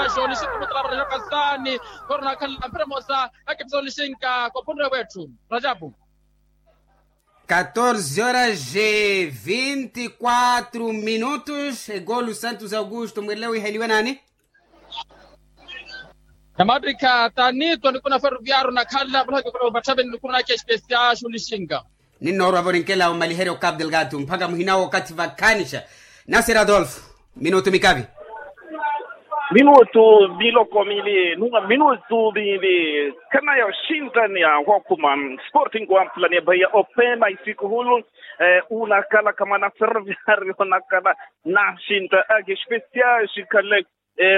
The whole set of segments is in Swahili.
Especial lishinga mutlabara yakasani korna kala premosa akipso lishinga kopundwe wetu Rajabu 14 horas e 24 minutos. Golo Santos Augusto mwelewi heliwa nani? Namadrika tanito nikuna Ferroviário na kala bulhaki kuna bachabe nikuna ke Especial lishinga. Ninoro avorinkela umaliheri o Cabo Delgado mpaka muhinao wakati vakanisha. Nasser Adolfo, minuto mikabi. Minuto biloko mili nunga minuto bili kana ya shindani ya Wakuman Sporting kwa plani baya opema isiku hulu una kala kama na Ferroviário na kala na shinda age Especial shikale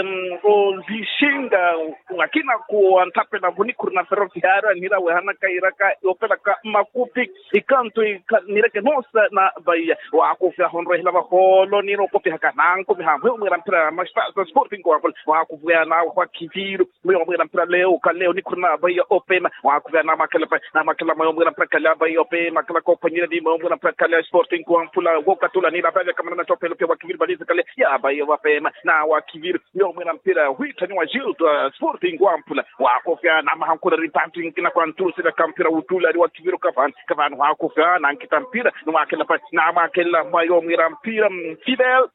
o lishinga ngakina ku antape na buni kurna Ferroviário nira wehana kairaka opela ka makupi ikanto nireke nosa na baya wa akufya honro hila ba holo niro kopi hakana ko mihamwe mirampira masta Sporting kwa wa akufya na kwa kiviru mirampira leo kaleo nikurna baya opema wa akufya na makala mayo mirampira kala baya opema kala ko panyira di mayo mirampira kala Sporting kwa pula wokatula nira baya kama na topelo pia wa kiviru baliza kale ya baya opema na wa kiviru yo mirampira huita ni wa Gildo Sporting kwa pula wa akufya na mahankura ripanting kina kwa ntusi da kampira utula wa kiviru kavan wa akufya na nkitampira na makela mayo mirampira Fidel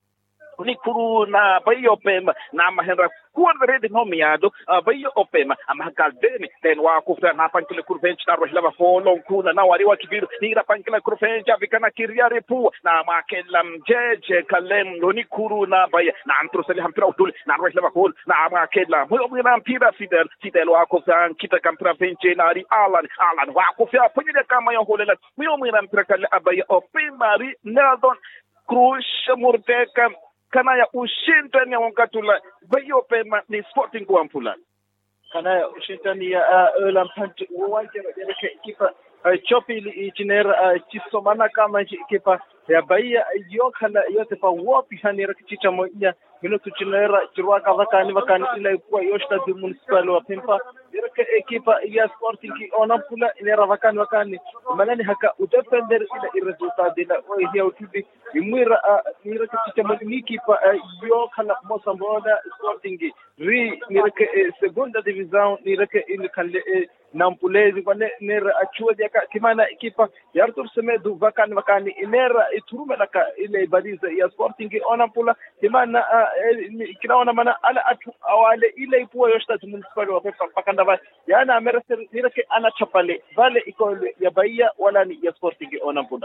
Nikuru na bayo opema na mahenra kuwa rede nomiado bayo opema amahakaldeni ten wa kufta na pankile kurvench na rohla folo kuna na wari wa kibiru nira pankile kurvench avikana kiriare pu na makela mjeje kalem Nikuru na baya na antroseli hampira utul na rohla folo na makela moyo mpira Fidel wa kufta kita kampira venche na ri Alan wa kufta ponyele kama yo holela moyo mpira kale abaya opema ri Nelson Cruz Murdeka kana ya ushindani ya wakatula bayo pema ni Sporting kwa mpula kana ya ushindani ya lampanti uwanja ya kipa chopi itinera chisomana kama kipa ya baia yokala yote pa wapi hanira kichicha moja minuto chinera chirwaka vakani ila kwa yoshta di municipal wa Pemba direka ekipa ya Sporting onampula inera vakani manani haka utapender ila resultado ila hiyo utibi imwira nira kichicha moja ni kipa yokala Mosambola Sporting nireka segunda divisão nireka ile kale nampulezi kwa nera achua jaka kimana ekipa ya Arthur Semedo vakani inera iturume laka ile baliza ya Sporting onampula kimana kinaona mana ala atu awale ile ipuwa yoshta municipal wa Pemba pakanda ba yana amerese nireke ana chapale vale iko ya Bahia wala ni ya Sporting onampula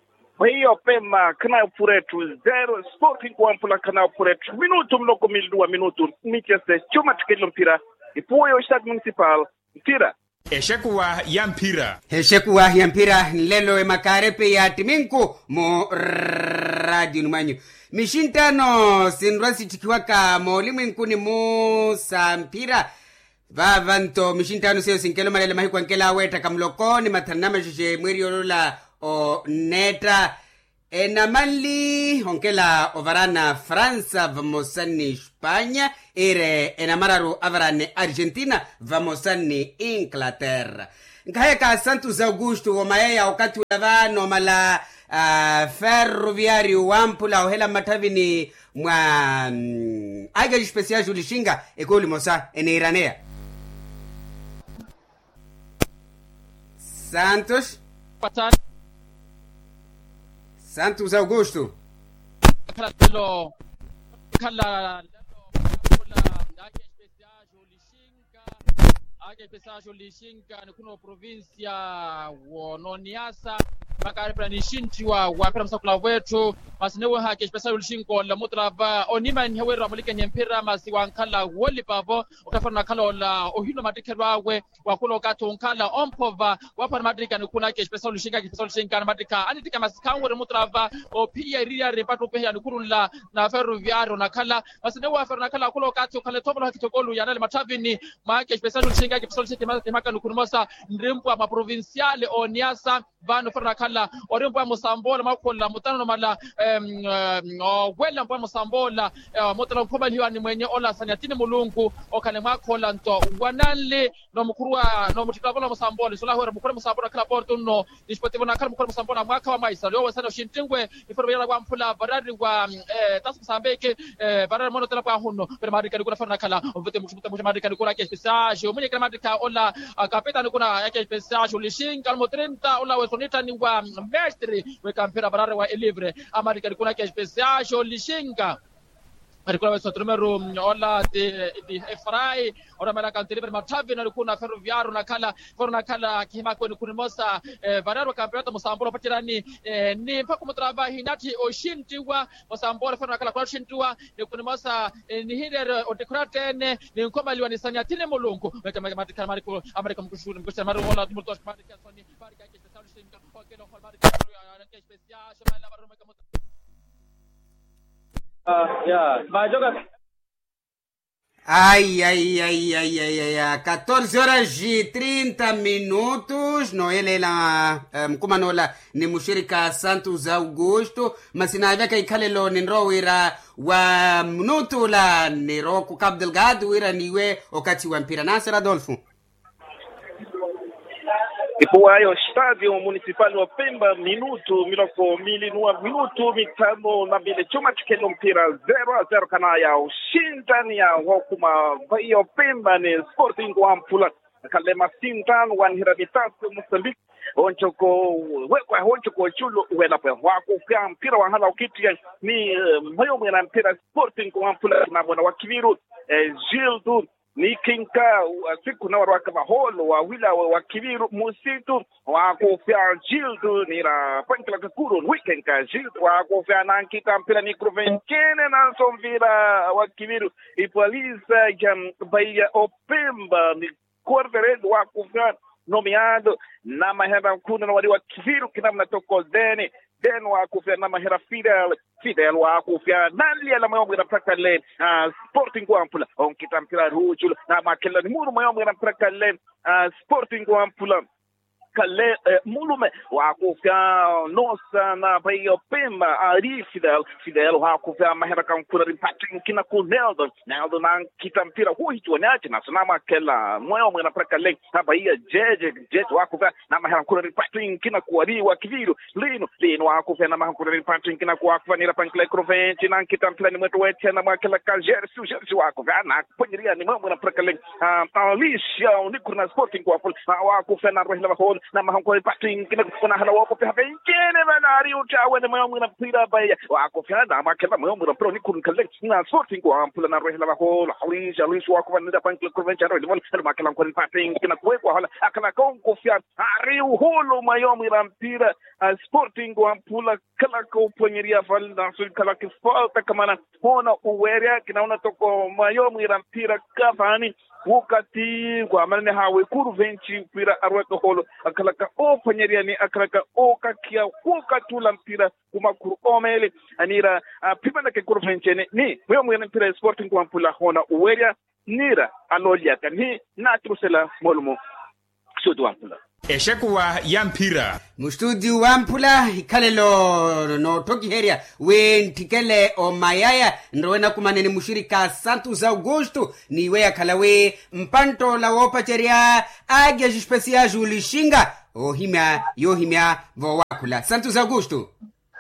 Bahia Pemba kana puretu 0 Sporting kwa mpula kana puretu minuto mloko milduwa minuto michese chuma tikelo mpira ipuwa yoshta municipal mpira Heshekuwa ya mpira lelo makarepe ya timinku mo radio numanyo mishintano sinrasi chikiwaka molimu nkuni musa mpira vavanto mishintano seo sinkelo malele mahi kwa nkela weta kamlokoni matanama shishe mwiri yolola o neta enamali onkela ovarana França vamosani España ire enamararu avarane Argentina vamosani Inglaterra nkayeka Santos Augusto omayaya wakati ulavano mala Ferroviário wampula ohela matavini mwa aga Especial lishinga ekoli mosa eneiranea Santos Augusto kala Especial lishinga ni kuno provincia wononiasa makare pra nishinti wa pera msakula wetu masinewe hake Especial lishingo la mutrava onima nhewera mulike nyempira masi wankala woli babo utafana kala la ohino madikerwawe wakulo kato nkala ompova wapa madrika ni kuna ke Especial lishinga na madrika anitika masikanwe mutrava o pia ria repato pia ni kurunla na Ferroviário na kala masinewe ferna kala kulo kato kale tobolo hakitokolu yanale matavini make Especial lishinga Especial lishinga maka nukurumosa ndrimpo ma provinciale o niasa vano ferna kala orimpo Musambola makola mutano mala wela mpo Musambola motala mkoba liwa ni mwenye ola sanyatini mulungu okane makola nto wanale no mkurua no mutikakola Musambola sola hora mukura Musambola kala porto no disportivo na kala mukura Musambola mwaka wa maisa leo wasana shintingwe iforobera kwa mpula barari wa tasu Msambeke barari mono tala kwa huno pero marika kuna fana kala mvute mukumuta marika kuna ke speciage mwenye kala marika ola kapeta kuna yake speciage ulishinga almo 30 ola wesonita ni wa mestre we kampera barari wa Elivre amarika kuna ke speciage ulishinga alikuwa weso numero ola de Efrai ora mala kantiri per matavi na kuna ferroviario na kala kima kwa kuna mosa bararo campeonato Musambola patirani ni mpaka mutraba hinati oshintiwa Musambola ferro kala kwa shintiwa ni kuna mosa ni hider odekoratene ni ngoma liwa ni sanyatine mulungu weka matika mariko Amerika mkushuru mkushuru maro ola muto marika soni marika ke special shinga okelo marika ke special shomala baro meka Ai, 14 horas e 30 minutos. Noele la mkumanola ni mushirika Santos Augusto. Masina veka ikalelo ninrowira wa minuto la niroku Cabo Delgado wira niwe okati wa mpira Nasser Adolfo. Ipuayo Stadio Municipal wa Pemba minuto miloko milinua minuto mitano na bile chuma chikelo mpira 0-0 kanaya ushindani ya wakuma Bahia Pemba ni Sporting wa Ampula kalema sintan wanhira mitatu Mozambique onchoko wekwa honchoko chulo wela pe wako kwa mpira wa hala ukitia ni moyo mwana mpira Sporting wa Ampula na mwana wa Kiviru Gildo ni kinka siku na warwaka maholo wa wila wa Kiviru musitu wa kofia Gildo ni la pankila kakuru weekend ka Gildo wa kofia nankita mpira ni Provenkene na somvira wa Kiviru ipaliza jam Bahia Opemba ni Corveredo wa kofia nomeado na mahera kuna na wali wa Kiviru kinamna toko deni wa kufia na mahera Fidel wa kufia nali ala mayomu na praka le Sporting wa Ampula onkita mpira rujulu na makela ni muru mayomu na praka le Sporting wa Ampula kale mulume wa kufia nosa na Bahia Pemba ari Fidel wa kufia mahera kankuna rimpating kina Neldo na kita mpira huitu wanaji na sanama kela mayomu na praka le na Bahia jeje wa kufia na mahera kankuna rimpating kina kuwari wa Kiviru lino wa kufia na mahera kankuna rimpating kina kuwakwa nila pankila Kroventi na kita mpira ni mwetu weche na makela kajer sujersi wa kufia na kwenyeria ni mayomu na praka le Alicia unikuna Sporting wa kufia na rohila wahol na mahankoi pating kina kuna hala wako pe habe kene manari utawe na mayomu na pira Bahia wako fia na makela mayomu na pro ni kun kale na Sporting wa Ampula na rehla wako Alicia wako vanida pankla Kroventi ro limon na makela kon pating kina kuwekwa hala akana konko fia ari uholo mayomu na mpira Sporting wa Ampula kala ko ponyeria fal na sul kala ke falta kamana hona uweria kinaona toko mayomu na mpira kafani wakati kwa manene hawe Kroventi mpira arweka holo akalaka opanyeria ni akalaka okakia wakatula mpira kumakuru omele anira pipanda ke Kroventi ni mwe mpira Sporting wa Ampula hona uweria nira alolia kani na trusela molmo sudu Ampula Eshekuwa yampira Mustudi wampula ikalelo no toki heria wentikele o mayaya ndowena kumanene mushirika Santos Augusto ni weya kalawe mpanto la wopacheria agia jispesiya julishinga yohimya vowakula Santos Augusto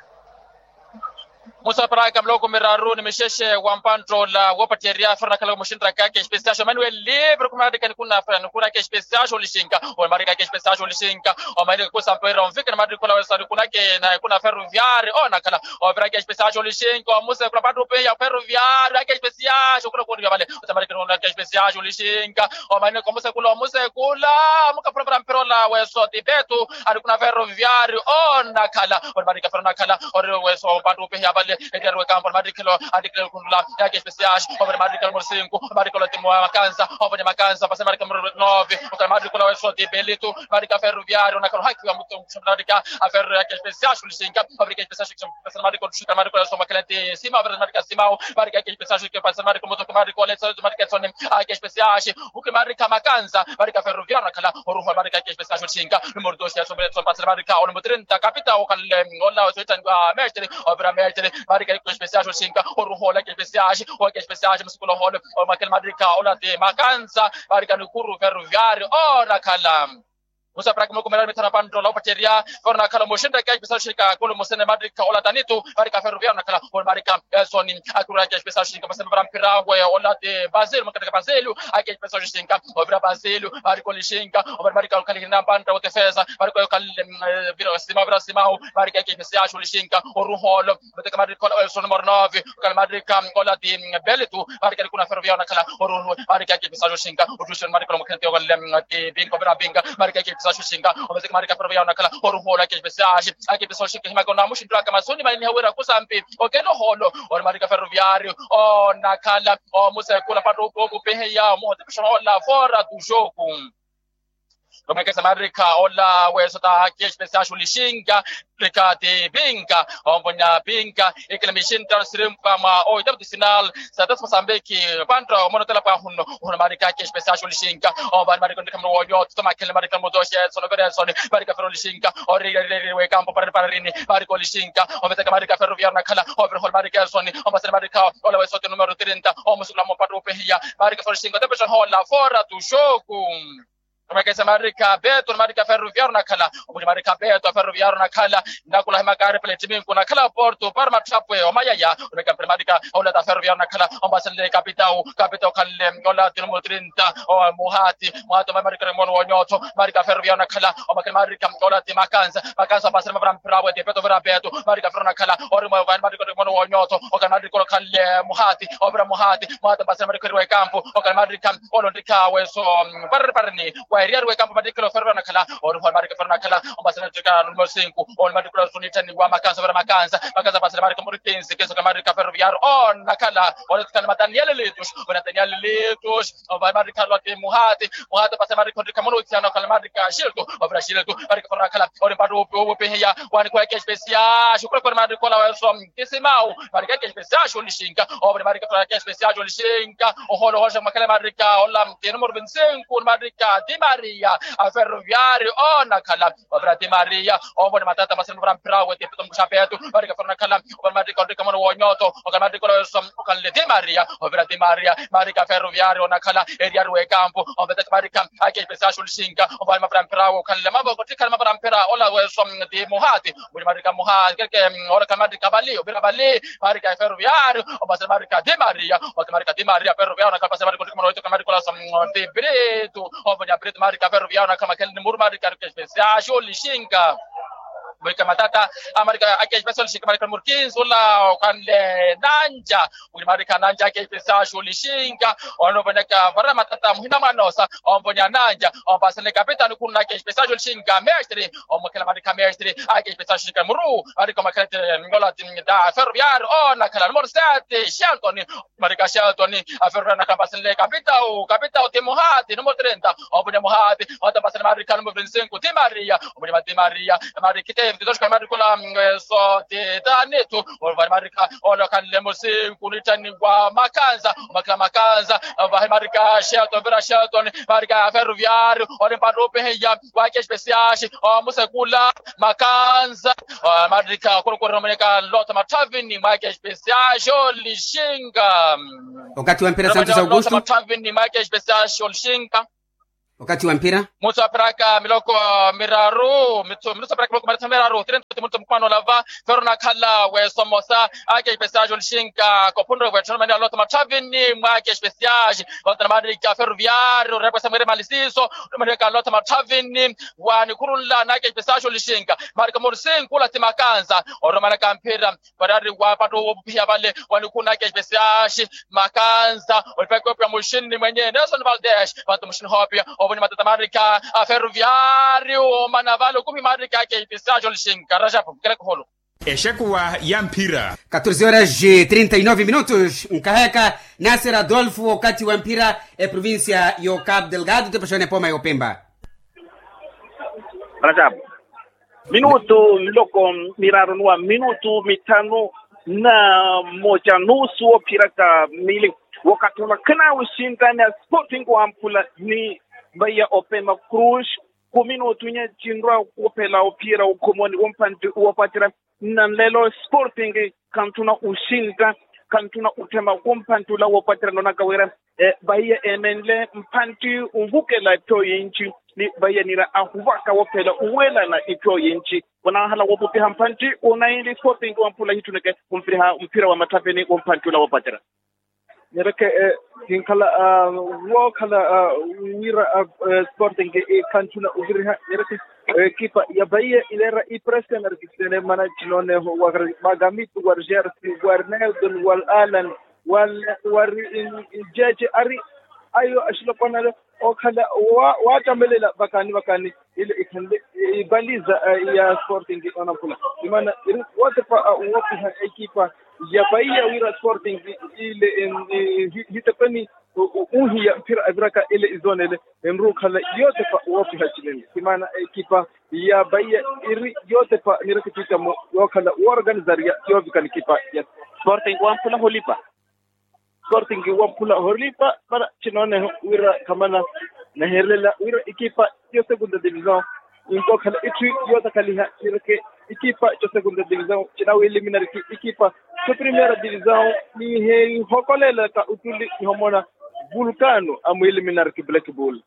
Musa Praga mloko miraru ni misheshe wampanto la wapateria farna kala mushinda kake special Manuel libre kuma dikani kuna farna kuna ke special lishinga o marika ke special lishinga o marika ko sampera on fikra madri kola wesa kuna ke na kuna ferroviario o nakala o vera ke special lishinga o Musa kwa bado pe ya ferroviario ke special kuna ko vale o marika kuna ke special lishinga o marika ko Musa kula muka program perola weso tibetu ali kuna ferroviario o nakala o marika ferna kala o weso bado pe ya vale Ederwe campo Madricalo Adicalo Kunla yake especial over Madricalo Morcinco Madricalo Timo Makanza over Makanza passa Madricalo 9 over Madricalo Soti Belito Madrica Ferroviário na haki wa mtu Madrica a Ferro yake especial Shinka fabrica especial passa Madricalo Chuta Madricalo Soma Calente Sima over Madrica Simao Madrica yake especial que passa Madricalo Moto Madricalo Let's Madrica Soni yake especial o que Madrica Makanza Madrica Ferroviário na kala oruho Madrica yake especial Shinka número 2 ya sobre passa Madrica o número 30 capital Ola Soitanga Mestre over Mestre Madrica yake especial Shinka oruho yake especial o yake especial musculo holo o Makel Madrica ola de Makanza Madrica no Kuru Ferroviário ora kala Musa para como comer metana pandro la pateria forna kala moshinda kai special shika kolo mosene Madrica ola tanito Madrica Ferroviário na kala o Madrica Sony akura kai special shika pasando para Mpira ola de Basel makataka Basel kai special shika over Basel Madrica lishinka over Madrica kalina pandro o defesa Madrica kal vira sima Madrica kai special lishinka o ruholo Madrica Madrica Sony numero 9 kal Madrica ola de Belito Madrica kuna Ferroviário na kala o ruholo Madrica kai special shinka o Julian Madrica mokente o de bingo vera binga Madrica kai Shinga omezeka Madrica Ferroviário na kala oruhola ke especial ake pessoal shinga hima kona mushindra kama soni mali hawera kusampi okeno holo or Madrica Ferroviário o na kala o musa kula pato pogo peheya mo de pessoal fora do jogo Como que essa Madrica ola wesota ake especial lishinga Precate Binga, Ombonya Binga, Eklamishin Transrim Pama, o Itam Sinal, Satas Mosambiki, Pandra, Monotela Pahuno, Marika, Special Shinka, or Marican Camoyo, Tomakel Marican Modosha, Sonoverson, Marica Ferrolishinka, or Ray Campo Pararini, Marico Lishinka, or the Marica Ferroviana Kala, over Marica Sony, or Marica, always Soto numero 30, almost Lamo Patopia, Marica Ferrolishinka, the person Hola, Fora to Shokum. Como que essa Madrica Beto, Madrica Ferroviário na kala, o Madrica Beto Ferroviário na kala, na kula magari pele timin kuna kala Porto, Parma Chapo, o Mayaya, o Madrica ola da Ferroviário na kala, o Basile capital Kalem, ola de número 30, o Muhati Madrica Mono Onyoto, Madrica Ferroviário na kala, o Madrica ola de Makanza Basile Mabram Bravo de Beto Beto, Madrica Ferro na kala, o Madrica Mono Onyoto, o Madrica Kalem Muhati, obra Muhati Basile Madrica Campo, o Madrica Olondrica, so Parni. Ria do campo Madrica Ferro na kala or Madrica Ferro na kala o Basile número 5 o Madrica Sunita ni wa Makanza para Makanza Basile Madrica Muritense que so Madrica Ferroviário o na kala o kana Daniel Letos o Daniel Letos o Madrica Lote Muhati Basile Madrica Monutia na kala Madrica Shilto o Brasil Madrica Ferro na kala o Pado o Peheya o ni que especial o para Madrica la so Kesimau Madrica que especial o Lishinka o Madrica Ferro que especial o Lishinka o Holo Roja Makala Madrica o Lam número 25 Madrica Maria a Ferroviário o na kala obra de Maria o bone matata basel para Prawe de Petom Chapeto Madrica Ferro na kala o Madrica de Camano Onyoto o Madrica o Calle de Maria obra de Maria Madrica Ferroviário na kala area do campo o Madrica aqui especial Shinga o vai para Prawe Calle Mabo que calma para Pera ola o som de Muhati o Madrica Muhati que ora Madrica Bali o Bali Madrica Ferroviário o basel Madrica de Maria o Madrica de Maria Ferroviário na kala basel Madrica de Madrica som de Breto o Preto Madrica Ferroviário na kama kel numur Madrica especial Lishinga Boika matata America ake special shika Madrica Murkins wala kan Nanja uli Madrica Nanja ake special Lishinga ono boneka bara matata muhina manosa on bonya Nanja on basele kapitano kunna ake special Lishinga Mestre on mokela Madrica Mestre ake special shika Muru Madrica makrete ngola da Ferroviário on kala numero 7 Shelton Madrica Shelton a Ferroviário na basele capitao Timohati numero 30 on bonya Mohati on basele Madrica numero 25 Timaria on bonya Timaria Madrica Vitos Madrica so de Daneto o Madrica o kan Lemosi kunitani wa Makanza Makanza vai Madrica Shelton Vera Shelton Madrica Ferroviário o Pado Peheya wa que especial o Musakula Makanza Madrica Korokoro Maneka Lota Matavini ma que especial Lishinga wakati wa mpira Santos Augusto Matavini ma que especial Lishinga wakati wa mpira Musa Praka Miloko Miraru Musa Praka Miloko Miraru Trento Musa Mkwano Lava Ferona Kala we Somosa ake special Lishinga Kopundo we Chomani Lota Matavini mwake special Lota Madrica Ferroviário Reposa Mere Malisiso Madrica Lota Matavini wani kurula nake special Lishinga Madrica Morsen kula Timakanza Oromana Kampira Barari wa Pato pia vale wani kuna ke special Makanza Olpeko pia Mushini mwenye Nelson Valdez Pato Mushin Hopia Oboni matata Madrica Ferroviário Manavalo kumi Madrica ke special Lishinga Rajapo kile holo Eshekuwa ya mpira. 14h39 nkaheka Nasser Adolfo wakati wa mpira provincia yo Cabo Delgado tepashone poma yo Pemba. Rajab. Minuto loko mirarunwa minuto mitano na moja nusu piraka mili wakati wa kana ushindani ya Sporting Wampula ni Bahia Opema Cruz minuto nya chinra kupela opira ukomoni wampanti uwapatira na lelo Sporting kantuna ushinda kantuna utema kumpantula wapatira nona kawera Bahia emenle mpanti uvukela to yinchi ni Bahia nira ahuvaka wapela uwela na ito yinchi wana hala wapupi hampanti unaindi Sporting Wampula hituneke mpira wa matapeni kumpantula wapatira Nereke kinkala wakala wira Sporting kantuna ugriha nereke kipa ya Bahia ilera ipresen arkisene mana chilone wakar magamitu warjer warnel don wal alan wal jeje ari ayo ashlokonale okhala watamelela bakani ile ikande ibaliza ya Sporting onapula imana watepa wapi ekipa ya Bahia wira Sporting ile hitapeni uhi mpira adraka ile izonele mrukhala yote pa wapi hachileni imana ekipa ya Bahia iri yote pa nirakitita mo wakhala organizaria yovikani kipa ya Sporting Wampula holipa Sporting Wampula holipa para chinone wira kamana na herlela wira ekipa yo segunda division inko khala itri yota kaliha irake ekipa yo segunda division chinawe eliminary ekipa yo primera division ni he hokolela ka utuli homona Vulcano amu eliminary Black Bull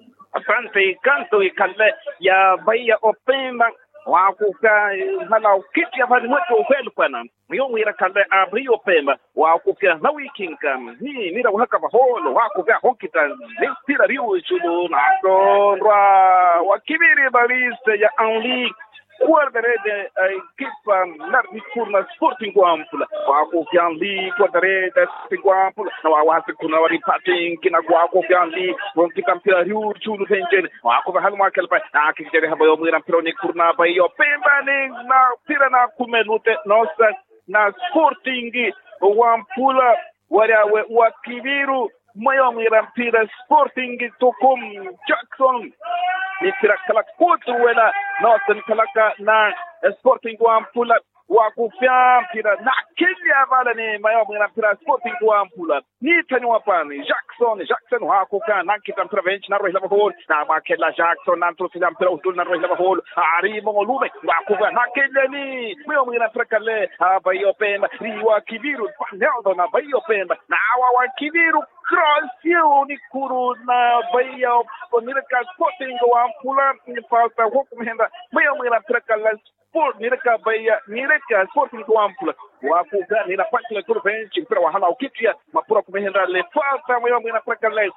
asante kanto ikalle ya Bahia Opema wakuka hala kiti ya fadi mwetu ukwelu kwana miyongu ira kalle Bahia Opema wakuka na wikinga ni nira wahaka baholo wakuka hokita nipira riu chulu na konrwa wakibiri baliste ya Anli Guardarede equipa nardikurna Sporting Wampula wakuka Anli Guardarede Sporting Wampula na wawasi kuna waripati kina wakuka Anli wakita mpira riu chulu penjeni wakuka halu makelpa akijere habayo mwira mpira ni kurna Bahia Opema ni na pira na kumelute nosa na Sporting Wampula wariawe wakibiru mayo mwira mpira Sporting tokom Jackson ni pira kala kutu wela nosa kalaka na Sporting Wampula wakufia mpira na kilia vala ni mayo mwira mpira Sporting Wampula ni tani wapani Jackson wakuka na kita mpira bench na rohila bahol na makela Jackson na ntosila mpira udul na rohila bahol ari mongolume wakuka na kilia ni mayo mwira mpira kale Bahia Opema riwa kibiru paneldo na Bahia Opema na awa kibiru cross yu ni kuru na Bahia Opema Sporting Wampula ni falta hukumhenda mayo mwira mpira kale Sport nireka Bahia nireka Sporting Wampula wakuga nina pakila kuru bench mpira wa hala ukitia mapura kumehenda le falta moyo mwina praka le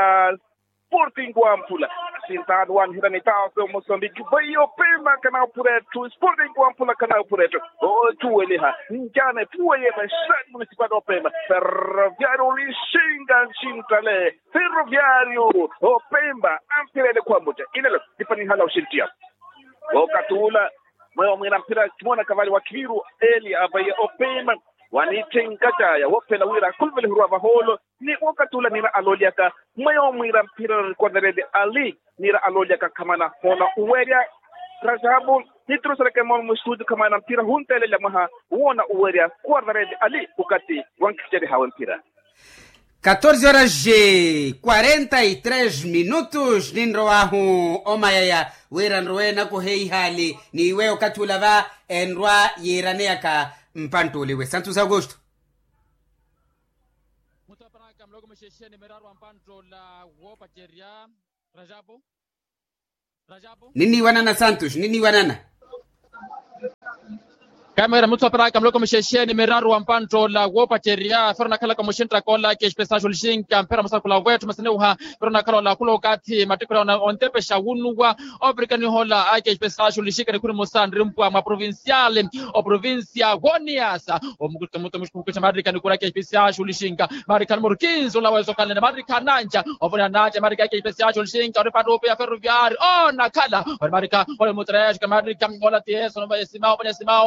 Sporting Wampula sintad wan hira ni tao Mozambique Bahia Opema kana puretu Sporting Wampula kana puretu tuweleha njane tuwe mashad municipal Opema Ferroviario lishinga chintale Ferroviario Opema ampirele kwa moja inelo dipani hala ushintia wakatula moyo mwina mpira kimona kavali wa kibiru eli Bahia Opema wanitengaja ya wopela wira kulvele hurwa baholo ni wakatula nira aloliaka moyo mwina mpira kwa narede ali nira aloliaka kamana hona uweria Rajabu nitrusareke mon mustudu kamana mpira huntele la maha uona uweria kwa narede ali ukati wankijeri hawa mpira 14h43 ninroahu omayaya wera nroena kuhei hali ni weo katulava enrwa yeraneaka mpantuliwe Santos Augusto mutapana mlogo mshesheni meraru ampanto la wopa jeria Rajabu nini wanana Santos nini wanana kamera mutapana mlogo mshesheni meraru ampanto la wopa jeria ferna kala kama shintra kola ke special shinka mpera masakula wetu maseneuha ferna kala la kulo kati matikula na ontepe shawunwa african hola ake special shinka kuri musandri mpwa ma provinciale o provincia Goniasa o mukuto mshkukucha madrika ni kula ke special shinka marika numero 15 la wezo kana madrika nanja o vona nanja marika ke special shinka ore padope ya Ferroviario o nakala ore marika ore mutrash ka madrika hola tieso no simao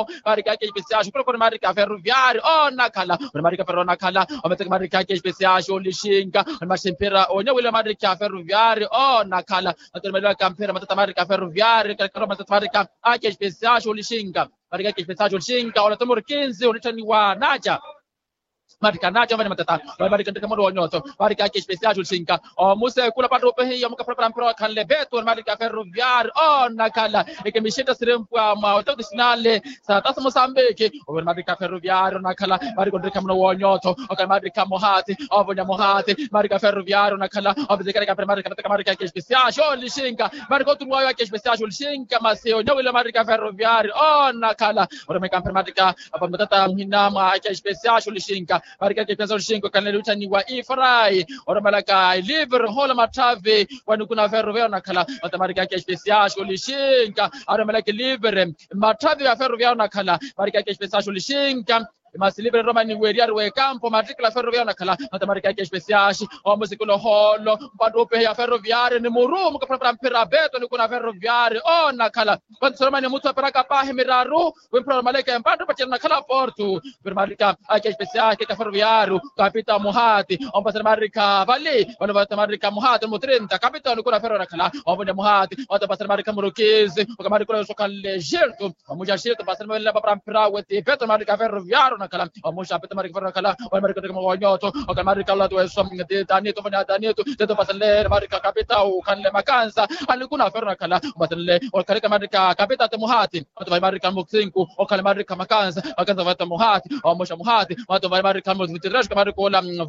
marika ke especial kula marika Ferroviário nakala marika Ferro nakala ometeka marika ke especial lishinga mashempera onya wile marika Ferroviário nakala atermelwa kampera matata marika Ferroviário kala matata marika ke especial lishinga marika ke especial lishinga ola tumur 15 onitani wa naja marika naja vani matata marika ndika modo onyoto marika ke especial lishinga musa kula pato pe ya muka prepara mpira kan lebeto marika Ferroviário nakala ekemishita sirempwa ma otodisnale sa tasa Mozambique marika Ferroviário nakala marika ndika modo onyoto marika Mohati ovonya Mohati marika Ferroviário nakala obzekeka marika nataka marika ke especial lishinga marika tuwa ke especial lishinga maseo nyawile marika Ferroviário nakala marika marika abamatata hinama ke especial lishinga marika ke especial lishinga kan lutani wa Ifrai malaka liver hola matave wanukuna Ferroviário nakala marika ke especial lishinga malaka liver matave ya Ferroviário nakala marika ke especial lishinga mas libre Roma ni weriar we campo matricula Ferroviário nakala marika ke especial musikulo holo padope ya Ferroviário ni murumu ka para beto ni kuna Ferroviário nakala quando Roma ni mutu para kapah miraru we pro maleka empado pa nakala portu marika ke especial ke Ferroviário capita Mohati pasar marika vali wala marika Mohati mo 30 capita ni kuna Ferroviário nakala obonde Mohati pasar marika Murukizi marika sokal gerto muja gerto pasar mala para we beto marika Ferroviário nakala musha peta marika Ferroviário nakala marika de monyoto marika la do som de danito vana danito de pasale marika capita kan le makanza alikuna Ferroviário nakala pasale karika marika capita te Mohati marika Muksingu marika makanza vata Mohati musha Mohati marika Mutirash marika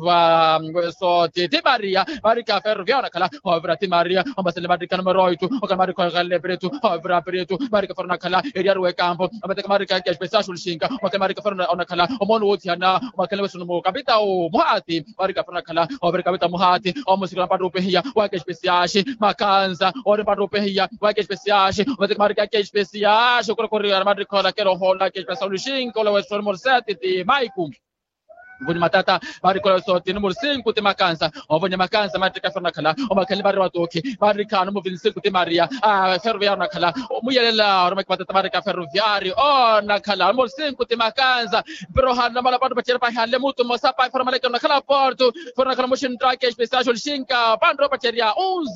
la so te Maria marika Ferroviário nakala vrati Maria pasale marika numero 8 marika galle preto preto marika Ferroviário nakala eriar we campo marika ke especial lishinga marika Ferroviário nakala omono wotiana makale suno capita Mohati marika Ferroviário nakala marika capita Mohati musikula padu pehia wa ke especial makanza padu pehia wa ke especial marika ke especial correr marika la kero hola ke especial lishinga la weso numero 7 de Maiku Vuni matata marika so te numero 5 te makanza vonya makanza marika Ferroviário nakala makale bari watoki marika no 25 te Maria Ferroviário nakala muyelela matata marika Ferroviário nakala numero 5 te makanza pero hana mala padu pachera pa hale mutu mosapa Ferroviário nakala porto Ferroviário nakala mushin drake especial lishinga pandro pacheria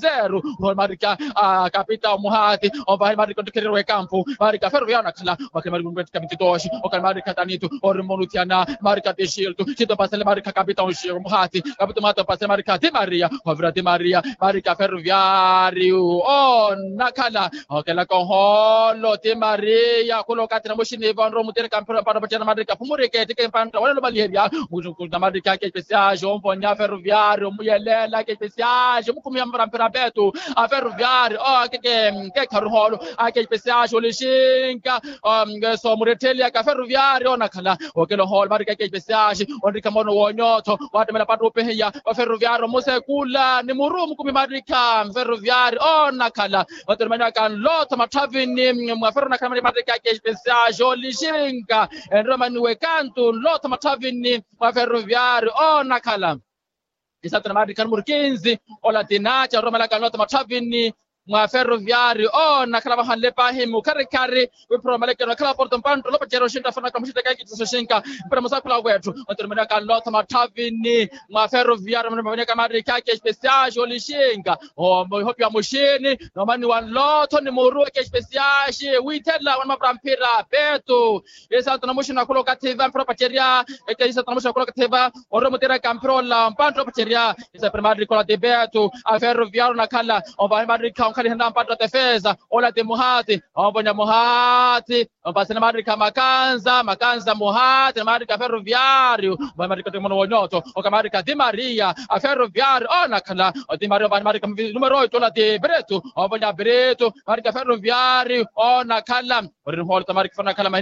1-0 marika capita Mohati marika ndikere we campo marika Ferroviário nakala makale marika kamitoshi marika tanito monutiana marika de Shilto Chito pasale marika capita Mohati capita mata pasale marika de Maria de Maria marika Ferroviário nakala la koholo de Maria coloca na mochine van romu ter campo para bater marika pumureke te panta wala baliheria mujo na marika ke especial João Ponya Ferroviário muyelela ke especial mukumia mpira beto Ferroviário ke karuholo ke especial lishinga so muretelia ka Ferroviário nakala okelo hol marika ke especial ondika mono wonyoto watu mela patu pehia Ferroviário musekula ni murumu kumi marika Ferroviário nakala watu mena kan lot matavini mwaferro nakala marika ke especial lishinga Roma ni wekantu lot matavini Ferroviário nakala isatu na marika numero 15 ola tinacha Roma la kan lot matavini Ferroviário nakala halle pahimu kare we promaleke nakala porto panto lo pachero shinta fana kamshita kaki tsoshinka para musakula wetu termina kan lot matavini Ferroviário mwenye kama rikake especial lishinga hope ya mushini no mani wan lot ni muru ke especial we tella wan maprampira beto esa tunamushina kulo kativa pro pacheria esa tunamushina kulo kativa oro mutera camprola panto pacheria esa primari kola de beto Ferroviário nakala mari kali handa mpata defesa ola de Mohati vonya Mohati pasina marika makanza Mohati marika Ferroviário marika de mononyoto marika de Maria Ferroviário nakala de Maria marika numero 8 ola de Breto vonya Breto marika Ferroviário nakala rin holta marika nakala